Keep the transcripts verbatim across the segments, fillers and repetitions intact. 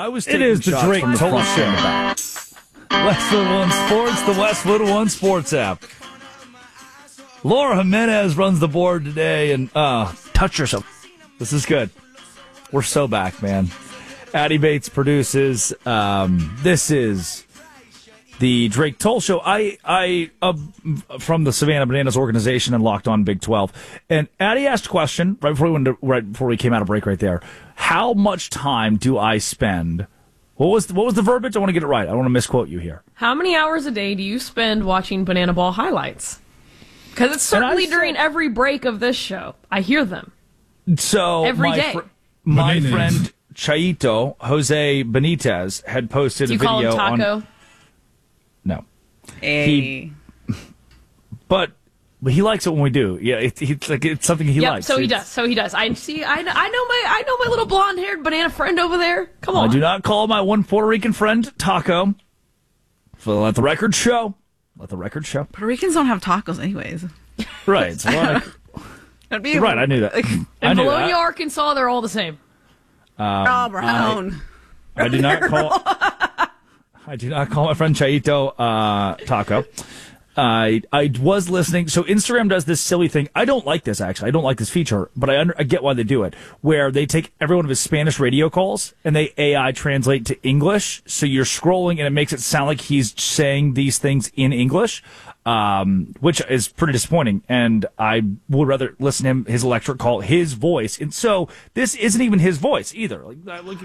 I was It taking is the shots Drake from the Toll front and the back. Westwood One Sports, the Westwood One Sports app. Laura Jimenez runs the board today, and uh, touch yourself. This is good. We're so back, man. Addie Bates produces. Um, this is the Drake Toll Show. I, I, uh, from the Savannah Bananas organization and Locked On Big twelve. And Addie asked a question right before we went to, right before we came out of break. Right there. How much time do I spend? What was what was the verbiage? I want to get it right. I don't want to misquote you here. How many hours a day do you spend watching Banana Ball highlights? Because it's certainly said, during every break of this show. I hear them. So every my day. Fr- my Bananas. friend Chaito Jose Benitez had posted Do you a video call him Taco? on. No, Hey. He- but but he likes it when we do. Yeah, it, it's like it's something he Yep, likes. so he It's- does. So he does. I see. I, I know my I know my little blonde-haired banana friend over there. Come on. I do not call my one Puerto Rican friend Taco. So let the record show. Let the record show. Puerto Ricans don't have tacos anyways. Right. So like, That'd be right. I knew that. I In knew Bologna, that. Arkansas, they're all the same. Oh, Brown. I do not call. I do not call my friend Chaito uh, Taco. I I was listening. So Instagram does this silly thing. I don't like this actually. I don't like this feature, but I under, I get why they do it. Where they take every one of his Spanish radio calls and they A I translate to English. So you're scrolling and it makes it sound like he's saying these things in English, um, which is pretty disappointing. And I would rather listen to him his electric call, his voice. And so this isn't even his voice either. Like I look.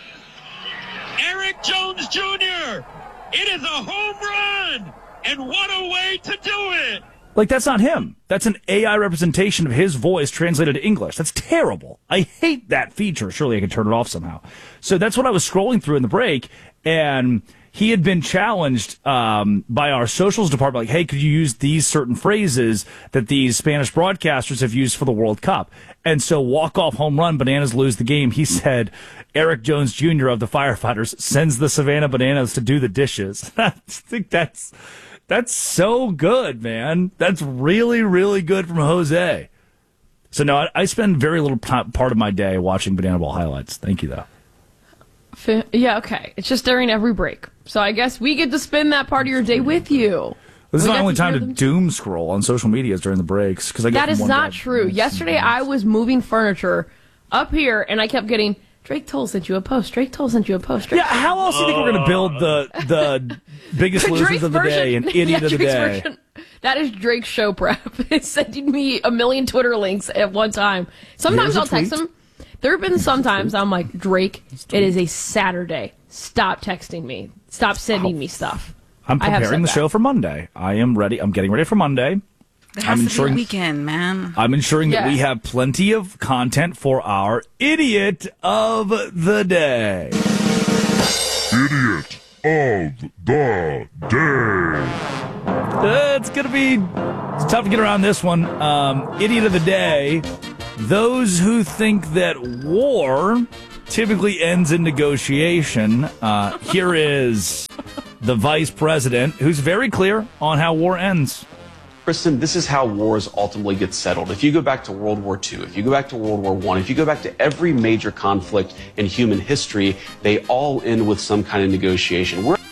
Eric Jones Junior It is a home run, and what a way to do it! Like, that's not him. That's an A I representation of his voice translated to English. That's terrible. I hate that feature. Surely I could turn it off somehow. So that's what I was scrolling through in the break, and he had been challenged um, by our socials department, like, hey, could you use these certain phrases that these Spanish broadcasters have used for the World Cup? And so walk-off home run, Bananas lose the game. He said, Eric Jones Junior of the Firefighters sends the Savannah Bananas to do the dishes. I think that's... That's so good, man. That's really, really good from Jose. So, no, I, I spend very little t- part of my day watching Banana Ball highlights. Thank you, though. F- Yeah, okay. It's just during every break. So I guess we get to spend that part of your day with you. This is We my got only to time hear to them. doom scroll on social medias during the breaks. Cause I get That from is one not guy- true. Yesterday I was moving furniture up here, and I kept getting, Drake Toll sent you a post. Drake Toll sent you a post. Drake Yeah, how else do you think we're going to build the the biggest losers Drake's of the version- day and idiot yeah, of the Drake's day? version. That is Drake's show prep. It's sending me a million Twitter links at one time. Sometimes Here's a I'll text tweet. him. There have been sometimes I'm like, Drake, it is a Saturday. Stop texting me. Stop sending me stuff. I'm I have preparing said the that. show for Monday. I am ready. I'm getting ready for Monday. It I'm has to ensuring- be a weekend, man. I'm ensuring that Yeah. we have plenty of content for our idiot of the day. Idiot of the day. Uh, it's going to be it's tough to get around this one. Um, idiot of the day. Those who think that war typically ends in negotiation. Uh, here is the vice president, who's very clear on how war ends. Kristen, this is how wars ultimately get settled. If you go back to World War Two, if you go back to World War One, if you go back to every major conflict in human history, they all end with some kind of negotiation. We're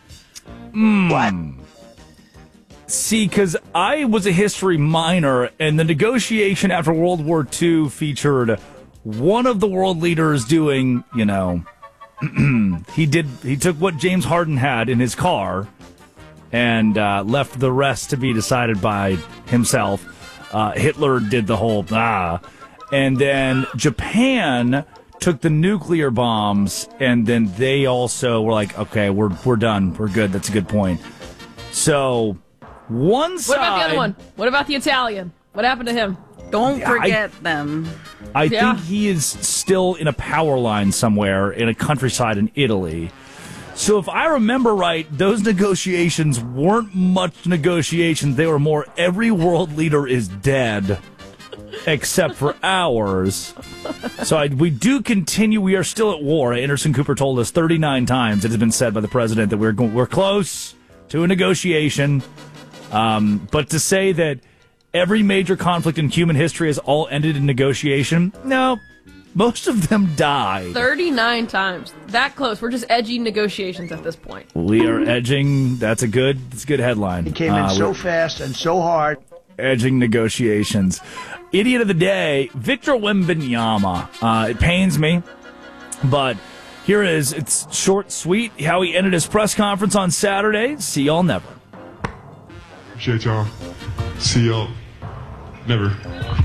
See, because I was a history minor, and the negotiation after World War Two featured one of the world leaders doing, you know, he did, he took what James Harden had in his car and uh, left the rest to be decided by himself. Uh, Hitler did the whole, ah. And then Japan took the nuclear bombs, and then they also were like, okay, we're we're done. We're good. That's a good point. So, one side... What about the other one? What about the Italian? What happened to him? Don't Yeah, I- forget them. I Yeah. think he is still in a power line somewhere in a countryside in Italy. So if I remember right, those negotiations weren't much negotiations. They were more every world leader is dead except for ours. So I, we do continue. We are still at war. Anderson Cooper told us thirty-nine times it has been said by the president that we're go- we're close to a negotiation. Um, but to say that every major conflict in human history has all ended in negotiation, no, Most of them died. thirty-nine times. That close. We're just edgy negotiations at this point. We are edging. That's a good. That's a good headline. It came in Uh, so we're fast and so hard. Edging negotiations. Idiot of the day, Victor Wembanyama. Uh, it pains me, but here is it's short, sweet. How he ended his press conference on Saturday. See y'all never. Appreciate y'all. See y'all. Never.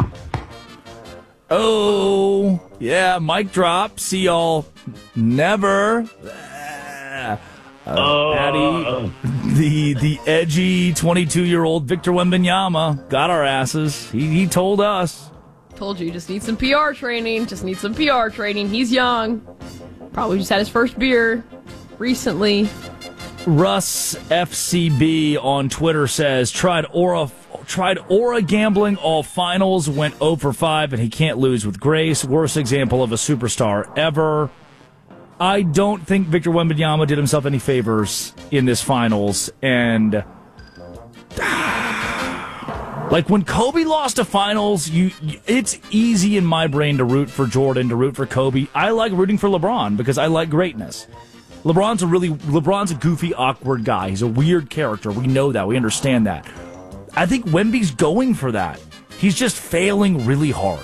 Oh, yeah, mic drop. See y'all never. Uh, Patty, the the edgy twenty-two-year-old Victor Wembanyama got our asses. He, he told us. Told you, you just need some P R training. Just need some P R training. He's young. Probably just had his first beer recently. Russ F C B on Twitter says, tried Aura tried Aura gambling all finals, went oh for five, and he can't lose with grace. Worst example of a superstar ever. I don't think Victor Wembanyama did himself any favors in this finals. And like when Kobe lost a finals, you it's easy in my brain to root for Jordan, to root for Kobe. I like rooting for LeBron because I like greatness. LeBron's a really LeBron's a goofy, awkward guy. He's a weird character. We know that. We understand that. I think Wemby's going for that. He's just failing really hard.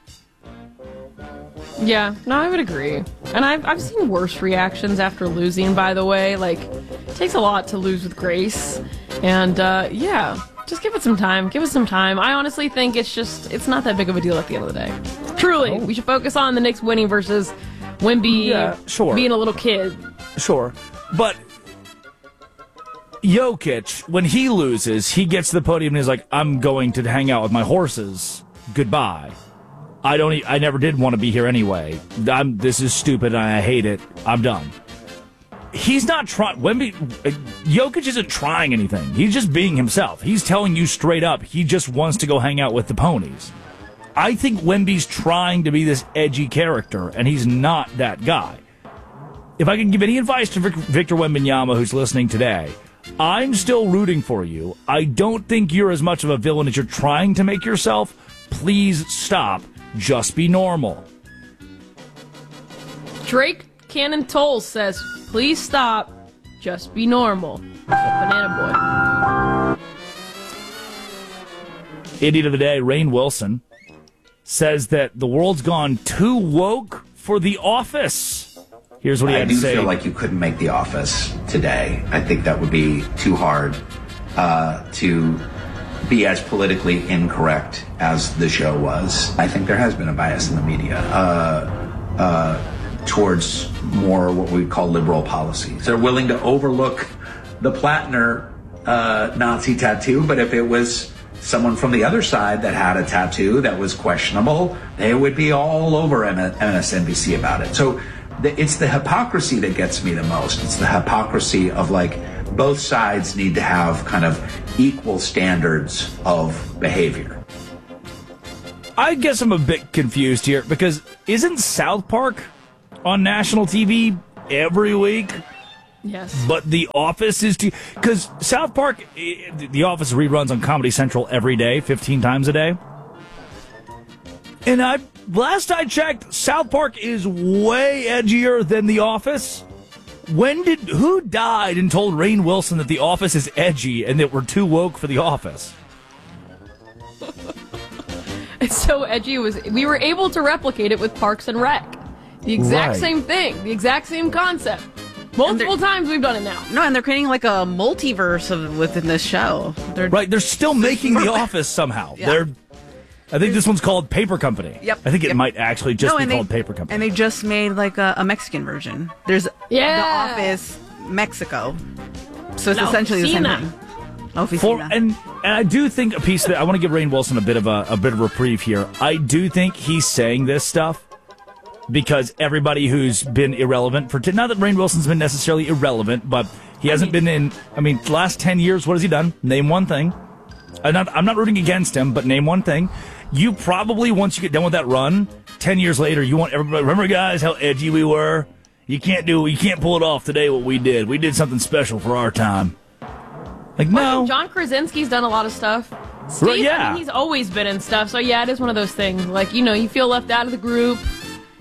Yeah, no, I would agree. And I've, I've seen worse reactions after losing, by the way. Like, it takes a lot to lose with grace. And, uh, yeah, just give it some time. Give it some time. I honestly think it's just, it's not that big of a deal at the end of the day. Truly, oh. We should focus on the Knicks winning versus Wemby yeah, sure. being a little kid. Sure. But Jokic, when he loses, he gets to the podium and he's like, I'm going to hang out with my horses. Goodbye. I don't. I never did want to be here anyway. I'm, this is stupid and I hate it. I'm done. He's not trying. Wemby, Jokic isn't trying anything. He's just being himself. He's telling you straight up he just wants to go hang out with the ponies. I think Wemby's trying to be this edgy character, and he's not that guy. If I can give any advice to Victor Wembanyama, who's listening today, I'm still rooting for you. I don't think you're as much of a villain as you're trying to make yourself. Please stop. Just be normal. Drake Cannon Toll says, please stop. Just be normal. Banana Boy. Idiot of the day, Rainn Wilson, says that the world's gone too woke for The Office. Here's what he I had do to say. feel like you couldn't make The Office today. I think that would be too hard uh, to be as politically incorrect as the show was. I think there has been a bias in the media uh, uh, towards more what we call liberal policies. They're willing to overlook the Platner uh, Nazi tattoo, but if it was someone from the other side that had a tattoo that was questionable, they would be all over M S N B C about it. So the, it's the hypocrisy that gets me the most. It's the hypocrisy of like both sides need to have kind of equal standards of behavior. I guess I'm a bit confused here because isn't South Park on national T V every week? Yes. But The Office is too... Because South Park, The Office reruns on Comedy Central every day, fifteen times a day. And I last I checked, South Park is way edgier than The Office. When did... Who died and told Rainn Wilson that The Office is edgy and that we're too woke for The Office? It's so edgy. It was, we were able to replicate it with Parks and Rec. The exact Right. same thing. The exact same concept. Multiple times we've done it now. No, and they're creating like a multiverse of within this show. They're Right, they're still making The Office somehow. Yeah. They're... I think this one's called Paper Company. Yep. I think it Yep. might actually just No, be and called they, Paper Company. And they just made like a, a Mexican version. There's Yeah. The Office Mexico. So it's La essentially the same Oficina. thing. Oficina. For, and and I do think a piece that I want to give Rainn Wilson a bit of a, a bit of reprieve here. I do think he's saying this stuff because everybody who's been irrelevant for t- not that Rainn Wilson's been necessarily irrelevant, but he hasn't been in. I mean, the last ten years, what has he done? Name one thing. I'm not I'm not rooting against him, but name one thing. You probably once you get done with that run, ten years later, you want everybody. Remember, guys, how edgy we were. You can't do. You can't pull it off today. What we did, we did something special for our time. Like Well, no. John Krasinski's done a lot of stuff. Steve, Right, yeah. I mean, he's always been in stuff. So yeah, it is one of those things. Like, you know, you feel left out of the group.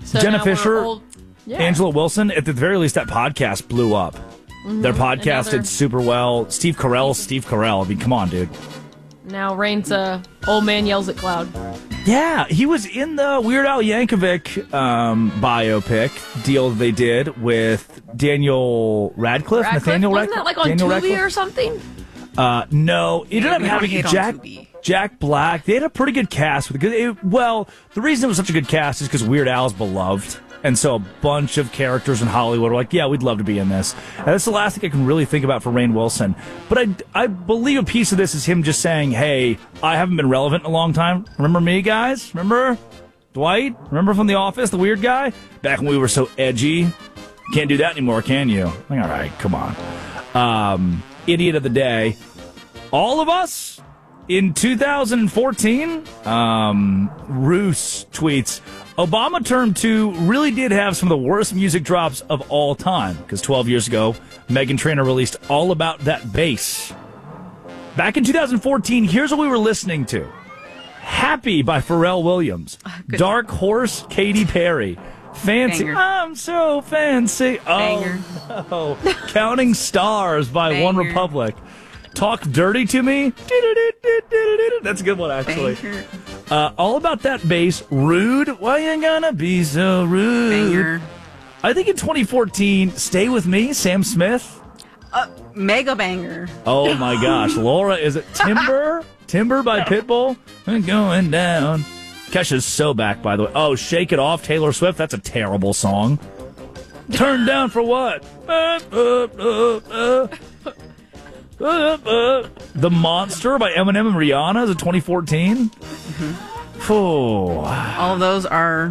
So Jenna now we're Fisher, old- yeah. Angela Wilson, at the very least, that podcast blew up. Mm-hmm. Their And now podcast they're- did super well. Steve Carell, Steve Carell. I mean, come on, dude. Now Rain's uh, old man yells at cloud. Yeah, he was in the Weird Al Yankovic um, biopic deal that they did with Daniel Radcliffe. Radcliffe? Nathaniel Wasn't Radcliffe. that like on Daniel Tubi Radcliffe? or something? Uh, no, it ended up we don't having hate on Jack Tubi. Jack Black. They had a pretty good cast with it. Well, the reason it was such a good cast is because Weird Al's beloved, and so a bunch of characters in Hollywood were like, "Yeah, we'd love to be in this." And that's the last thing I can really think about for Rainn Wilson. But I, I believe a piece of this is him just saying, "Hey, I haven't been relevant in a long time. Remember me, guys? Remember Dwight? Remember from The Office, the weird guy? Back when we were so edgy. Can't do that anymore, can you?" Like, all right, come on. Um, idiot of the day. All of us in two thousand fourteen, um, Roos tweets, Obama term two really did have some of the worst music drops of all time, because twelve years ago, Meghan Trainor released All About That Bass. Back in two thousand fourteen, here's what we were listening to. Happy by Pharrell Williams. Good. Dark Horse, Katy Perry. Fancy. Banger. I'm so fancy. Banger. Oh, no. Counting Stars by Banger. One Republic. Talk Dirty to Me. That's a good one, actually. Banger. Uh, all About That Bass. Rude. Why you gonna be so rude? Banger. I think in twenty fourteen, Stay With Me, Sam Smith. Uh, mega banger. Oh my gosh. Laura, is it Timber? Timber by Pitbull? I'm going down. Kesha's so back, by the way. Oh, Shake It Off, Taylor Swift. That's a terrible song. Turn down for what? Uh, uh, uh, uh. Uh, uh. The Monster by Eminem and Rihanna is it twenty fourteen? Mm-hmm. Oh. All of those are.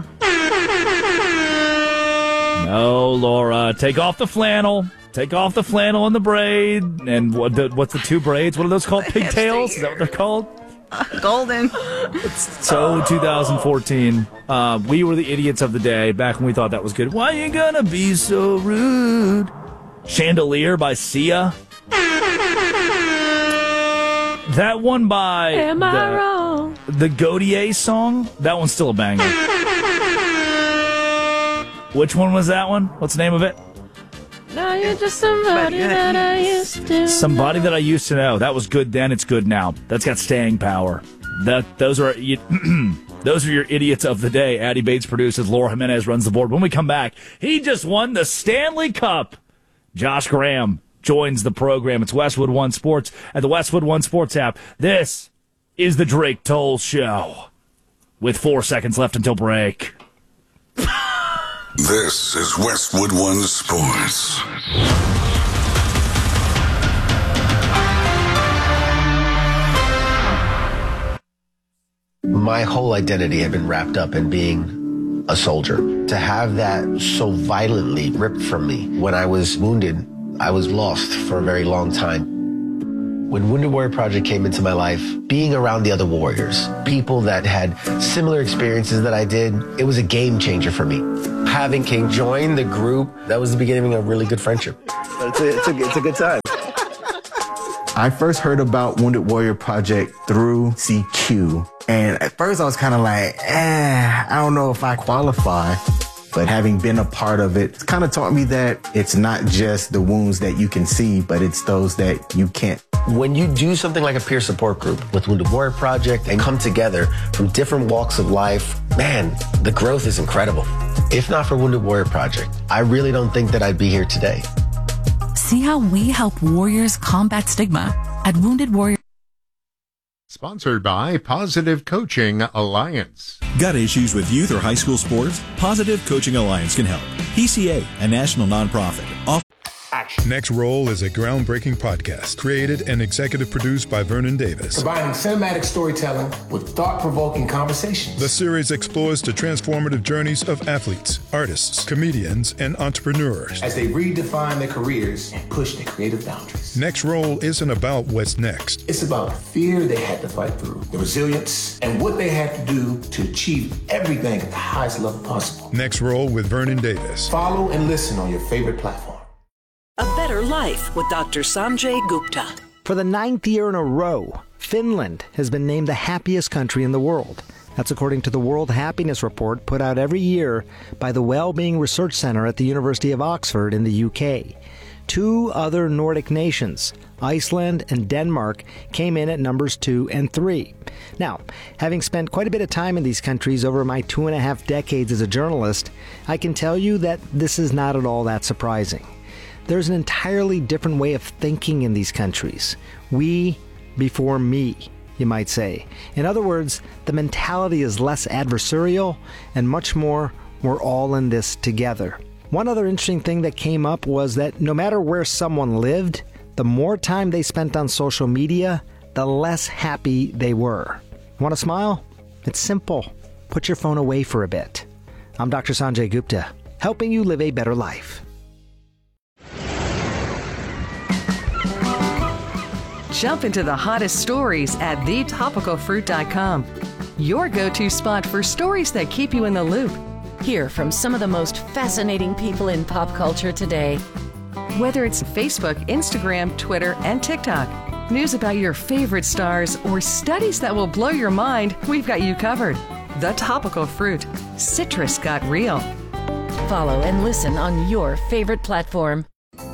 No, Laura. Take off the flannel. Take off the flannel and the braid. And what the, what's the two braids? What are those called? Pigtails? Is that what they're called? Golden. So two thousand fourteen, uh, we were the idiots of the day back when we thought that was good. Why you gonna be so rude? Chandelier by Sia. That one by Am the, I wrong? the Gaudier song. That one's still a banger. Which one was that one? What's the name of it? Now you're just somebody that I used to Somebody know. that I used to know. That was good then. It's good now. That's got staying power. That those are you, those are your idiots of the day. Addie Bates produces. Laura Jimenez runs the board. When we come back, he just won the Stanley Cup. Josh Graham joins the program. It's Westwood One Sports at the Westwood One Sports app. This is the Drake Toll Show. With four seconds left until break. This is Westwood One Sports. My whole identity had been wrapped up in being a soldier. To have that so violently ripped from me when I was wounded, I was lost for a very long time. When Wounded Warrior Project came into my life, being around the other warriors, people that had similar experiences that I did, it was a game changer for me. Having King join the group, that was the beginning of a really good friendship. It's a, it's a, it's a good time. I first heard about Wounded Warrior Project through C Q. And at first I was kind of like, eh, I don't know if I qualify. But having been a part of it, it's kind of taught me that it's not just the wounds that you can see, but it's those that you can't. When you do something like a peer support group with Wounded Warrior Project and come together from different walks of life, man, the growth is incredible. If not for Wounded Warrior Project, I really don't think that I'd be here today. See how we help warriors combat stigma at Wounded Warrior. Sponsored by Positive Coaching Alliance. Got issues with youth or high school sports? Positive Coaching Alliance can help. P C A, a national nonprofit. Off- Next Roll is a groundbreaking podcast created and executive produced by Vernon Davis. Combining cinematic storytelling with thought-provoking conversations. The series explores the transformative journeys of athletes, artists, comedians, and entrepreneurs as they redefine their careers and push their creative boundaries. Next Roll isn't about what's next. It's about the fear they had to fight through, the resilience, and what they had to do to achieve everything at the highest level possible. Next Roll with Vernon Davis. Follow and listen on your favorite platform. A Better Life with Doctor Sanjay Gupta. For the ninth year in a row, Finland has been named the happiest country in the world. That's according to the World Happiness Report put out every year by the Wellbeing Research Centre at the University of Oxford in the U K. Two other Nordic nations, Iceland and Denmark, came in at numbers two and three. Now, having spent quite a bit of time in these countries over my two and a half decades as a journalist, I can tell you that this is not at all that surprising. There's an entirely different way of thinking in these countries. We before me, you might say. In other words, the mentality is less adversarial and much more, we're all in this together. One other interesting thing that came up was that no matter where someone lived, the more time they spent on social media, the less happy they were. Want to smile? It's simple. Put your phone away for a bit. I'm Doctor Sanjay Gupta, helping you live a better life. Jump into the hottest stories at the topical fruit dot com. Your go-to spot for stories that keep you in the loop. Hear from some of the most fascinating people in pop culture today. Whether it's Facebook, Instagram, Twitter, and TikTok, news about your favorite stars, or studies that will blow your mind, we've got you covered. The Topical Fruit. Citrus got real. Follow and listen on your favorite platform.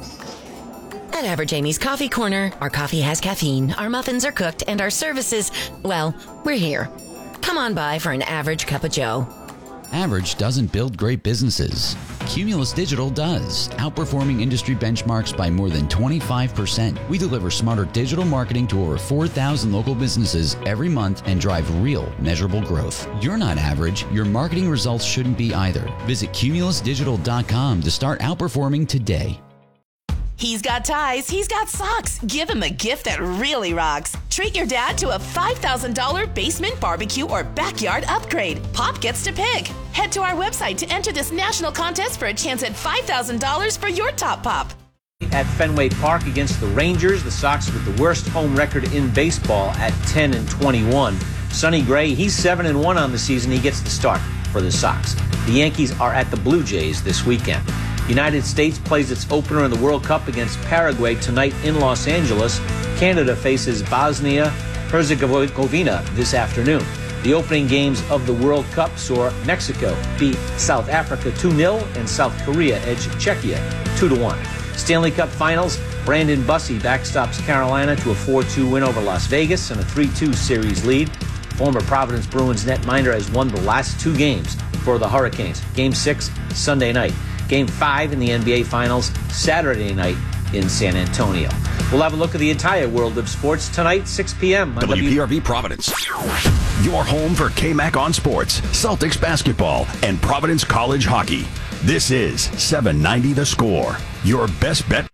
At Average Amy's Coffee Corner, our coffee has caffeine, our muffins are cooked, and our services, well, we're here. Come on by for an average cup of joe. Average doesn't build great businesses. Cumulus Digital does, outperforming industry benchmarks by more than twenty-five percent. We deliver smarter digital marketing to over four thousand local businesses every month and drive real, measurable growth. You're not average. Your marketing results shouldn't be either. Visit cumulus digital dot com to start outperforming today. He's got ties, he's got socks. Give him a gift that really rocks. Treat your dad to a five thousand dollars basement barbecue or backyard upgrade. Pop gets to pick. Head to our website to enter this national contest for a chance at five thousand dollars for your top pop. At Fenway Park against the Rangers, the Sox with the worst home record in baseball at ten and twenty-one. Sonny Gray, he's seven and one on the season. He gets the start for the Sox. The Yankees are at the Blue Jays this weekend. United States plays its opener in the World Cup against Paraguay tonight in Los Angeles. Canada faces Bosnia-Herzegovina this afternoon. The opening games of the World Cup saw Mexico beat South Africa two nil and South Korea edge Czechia two to one. Stanley Cup Finals, Brandon Bussey backstops Carolina to a four two win over Las Vegas and a three two series lead. Former Providence Bruins netminder has won the last two games for the Hurricanes. Game six, Sunday night. Game five in the N B A Finals, Saturday night in San Antonio. We'll have a look at the entire world of sports tonight, six p.m. on W P R V Providence. Your home for K-Mac on sports, Celtics basketball, and Providence College hockey. This is seven ninety The Score, your best bet